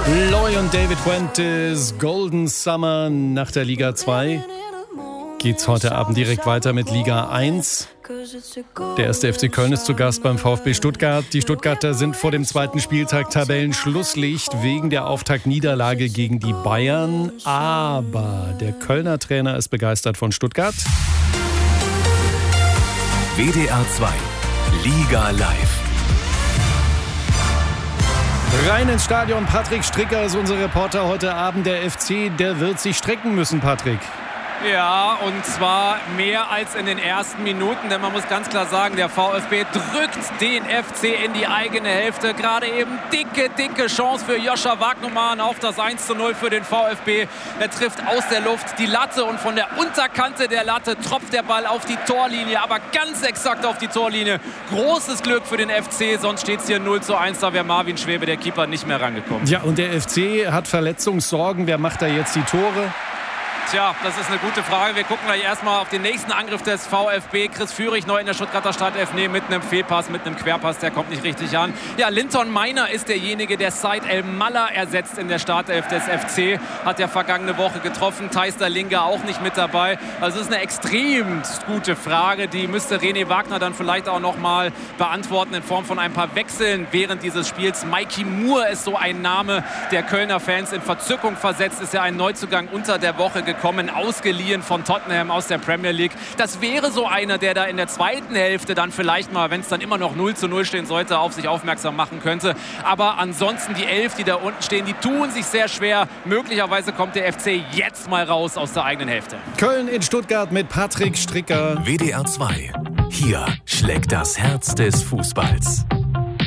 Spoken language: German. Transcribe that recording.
Loy und David Fuentes, Golden Summer. Nach der Liga 2 geht's heute Abend direkt weiter mit Liga 1. Der erste FC Köln ist zu Gast beim VfB Stuttgart. Die Stuttgarter sind vor dem zweiten Spieltag Tabellenschlusslicht wegen der Auftaktniederlage gegen die Bayern. Aber der Kölner Trainer ist begeistert von Stuttgart. WDR 2 Liga Live. Rein ins Stadion. Patrick Stricker ist unser Reporter heute Abend. Der FC, der wird sich strecken müssen, Patrick. Ja, und zwar mehr als in den ersten Minuten, denn man muss ganz klar sagen, der VfB drückt den FC in die eigene Hälfte. Gerade eben dicke Chance für Joscha Wagnumann auf das 1:0 für den VfB. Er trifft aus der Luft die Latte und von der Unterkante der Latte tropft der Ball auf die Torlinie, aber ganz exakt auf die Torlinie. Großes Glück für den FC, sonst steht es hier 0:1, da wäre Marvin Schwebe, der Keeper, nicht mehr rangekommen. Ja, und der FC hat Verletzungssorgen. Wer macht da jetzt die Tore? Tja, das ist eine gute Frage. Wir gucken gleich erstmal auf den nächsten Angriff des VfB. Chris Führig neu in der Stuttgarter Startelf. Nee, mit einem Fehlpass, mit einem Querpass, der kommt nicht richtig an. Ja, Linton Meiner ist derjenige, der Said El-Malla ersetzt in der Startelf des FC. Hat ja vergangene Woche getroffen. Theister Linge auch nicht mit dabei. Also es ist eine extrem gute Frage. Die müsste René Wagner dann vielleicht auch noch mal beantworten in Form von ein paar Wechseln während dieses Spiels. Mikey Moore ist so ein Name, der Kölner Fans in Verzückung versetzt. Ist ja ein Neuzugang unter der Woche gekommen, ausgeliehen von Tottenham aus der Premier League. Das wäre so einer, der da in der zweiten Hälfte dann vielleicht mal, wenn es dann immer noch 0:0 stehen sollte, auf sich aufmerksam machen könnte. Aber ansonsten die 11, die da unten stehen, die tun sich sehr schwer. Möglicherweise kommt der FC jetzt mal raus aus der eigenen Hälfte. Köln in Stuttgart mit Patrick Stricker. WDR 2. Hier schlägt das Herz des Fußballs.